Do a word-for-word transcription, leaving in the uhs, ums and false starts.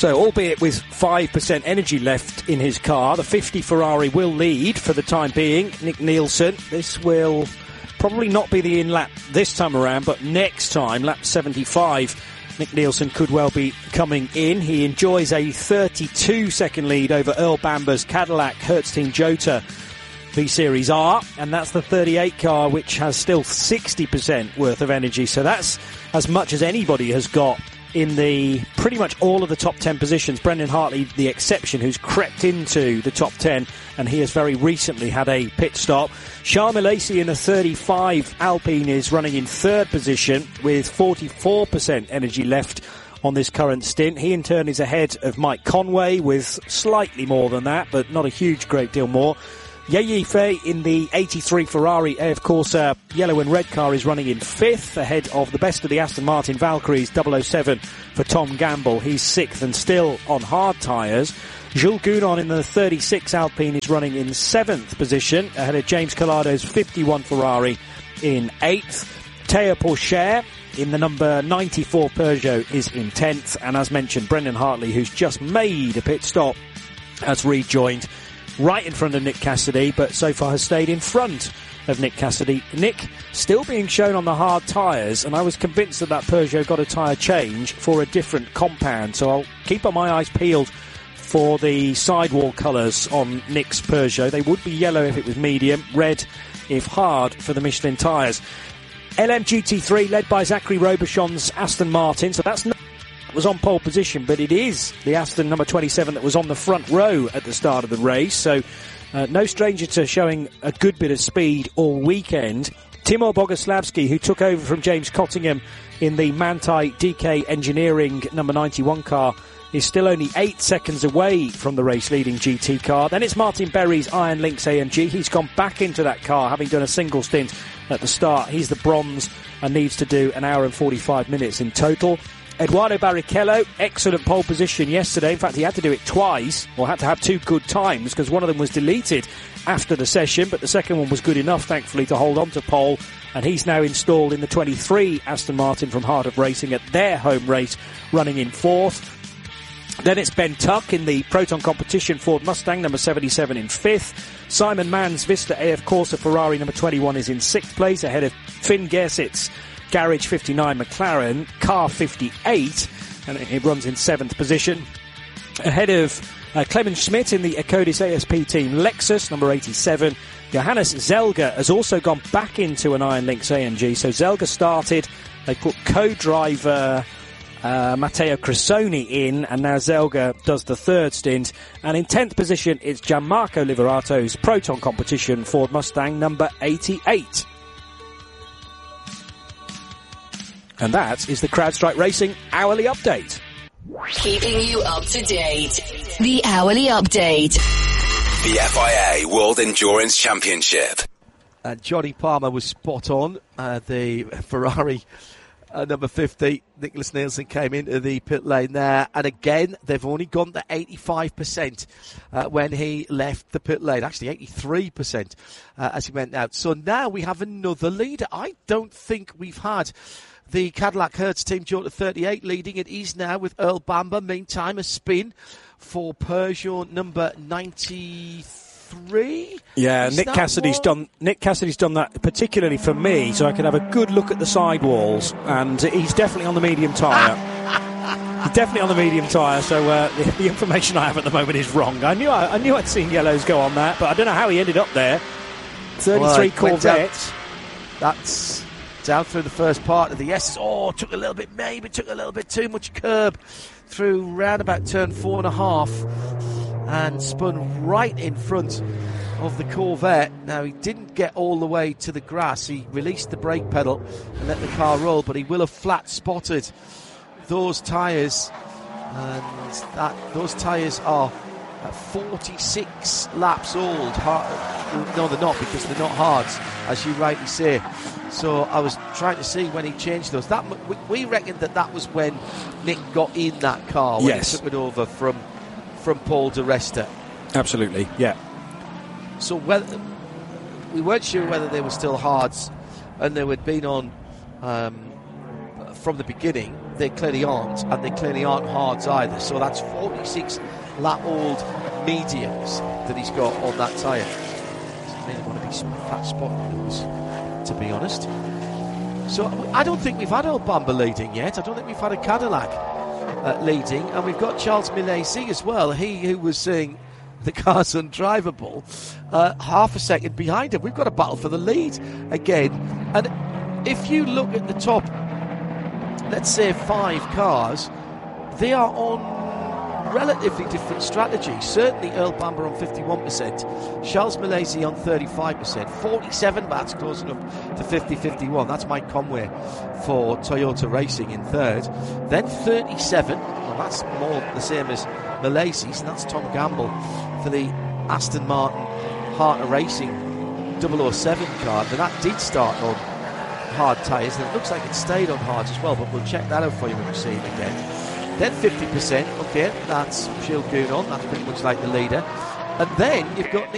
So, albeit with five percent energy left in his car, the fifty Ferrari will lead for the time being. Nick Nielsen, this will probably not be the in-lap this time around, but next time, lap seventy-five, Nick Nielsen could well be coming in. He enjoys a thirty-two second lead over Earl Bamber's Cadillac Hertz Team Jota V-Series R, and that's the thirty-eight car, which has still sixty percent worth of energy. So that's as much as anybody has got in the pretty much all of the top ten positions. Brendan Hartley, the exception, who's crept into the top ten, and he has very recently had a pit stop. Charles Milesi in the thirty-five Alpine is running in third position with forty-four percent energy left on this current stint. He in turn is ahead of Mike Conway with slightly more than that, but not a huge great deal more. Ye Fei in the eighty-three Ferrari A F Corsa yellow and red car is running in fifth, ahead of the best of the Aston Martin Valkyries double oh seven for Tom Gamble. He's sixth and still on hard tyres. Jules Gounon in the thirty-six Alpine is running in seventh position, ahead of James Calado's fifty-one Ferrari in eighth. Théo Pourchaire in the number ninety-four Peugeot is in tenth, and as mentioned, Brendan Hartley, who's just made a pit stop, has rejoined right in front of Nick Cassidy, but so far has stayed in front of Nick Cassidy. Nick still being shown on the hard tyres, and I was convinced that that Peugeot got a tyre change for a different compound, so I'll keep my eyes peeled for the sidewall colours on Nick's Peugeot. They would be yellow if it was medium, red if hard for the Michelin tyres. L M G T three led by Zachary Robichon's Aston Martin, so that's not was on pole position, but it is the Aston number twenty-seven that was on the front row at the start of the race, so uh, no stranger to showing a good bit of speed all weekend. Timur Boguslavski, who took over from James Cottingham in the Manthey D K Engineering number ninety-one car, is still only eight seconds away from the race-leading G T car. Then it's Martin Berry's Iron Lynx A M G. He's gone back into that car, having done a single stint at the start. He's the bronze and needs to do an hour and forty-five minutes in total. Eduardo Barrichello, excellent pole position yesterday. In fact, he had to do it twice, or had to have two good times, because one of them was deleted after the session, but the second one was good enough, thankfully, to hold on to pole, and he's now installed in the twenty-three Aston Martin from Heart of Racing at their home race, running in fourth. Then it's Ben Tuck in the Proton Competition Ford Mustang, number seventy-seven, in fifth. Simon Mann's Vista A F Corsa Ferrari, number twenty-one, is in sixth place, ahead of Finn Gersit's Garage fifty-nine McLaren, car fifty-eight, and it runs in seventh position. Ahead of uh, Clemens Schmidt in the Ecodis A S P team Lexus, number eighty-seven. Johannes Zelga has also gone back into an Iron Lynx A M G, so Zelga started, they put co-driver uh, Matteo Cressoni in, and now Zelga does the third stint. And in tenth position, it's Gianmarco Liverato's Proton Competition Ford Mustang, number eighty-eight. And that is the CrowdStrike Racing Hourly Update. Keeping you up to date. The Hourly Update. The F I A World Endurance Championship. And Johnny Palmer was spot on. Uh, the Ferrari uh, number fifty, Nicholas Nielsen, came into the pit lane there. And again, they've only gone to eighty-five percent uh, when he left the pit lane. Actually, eighty-three percent uh, as he went out. So now we have another leader. I don't think we've had the Cadillac Hertz Team Jota thirty-eight leading. It is now with Earl Bamber. Meantime, a spin for Peugeot number ninety-three. Yeah, is Nick Cassidy's one? done. Nick Cassidy's done that particularly for me, so I can have a good look at the sidewalls. And he's definitely on the medium tyre. He's definitely on the medium tyre. So uh, the, the information I have at the moment is wrong. I knew I, I knew I'd seen yellows go on that, but I don't know how he ended up there. thirty-three well, Corvette. That's down through the first part of the S's. Oh, took a little bit, maybe took a little bit too much curb through round about turn four and a half and spun right in front of the Corvette. Now, he didn't get all the way to the grass. He released the brake pedal and let the car roll, but he will have flat spotted those tyres, and that those tyres are forty-six laps old. Hard, no, they're not, because they're not hards, as you rightly say. So I was trying to see when he changed those. That we reckon that that was when Nick got in that car, when yes. he took it over from from Paul di Resta. Absolutely, yeah. So whether, we weren't sure whether they were still hards, and they had been on um, from the beginning. they clearly aren't, and they clearly aren't hards either. So that's forty-six lap old mediums that he's got on that tyre. Doesn't really want to be fat spotting those, to be honest. So I don't think we've had Earl Bamber leading yet. I don't think we've had a Cadillac uh, leading, and we've got Charles Milesi as well. He who was saying the car's undrivable, uh, half a second behind him. We've got a battle for the lead again. And if you look at the top, let's say five cars, they are on relatively different strategies. Certainly Earl Bamber on fifty-one percent, Charles Milesi on thirty-five percent, forty-seven, that's close enough to fifty fifty-one. That's Mike Conway for Toyota Racing in third. Then thirty-seven, well, that's more the same as Milesi's, and that's Tom Gamble for the Aston Martin Heart of Racing double oh seven car. But that did start on hard tyres, and it looks like it stayed on hards as well, but we'll check that out for you when we see it again. Then fifty percent, okay, that's Gilles Gounon, that's pretty much like the leader. And then you've got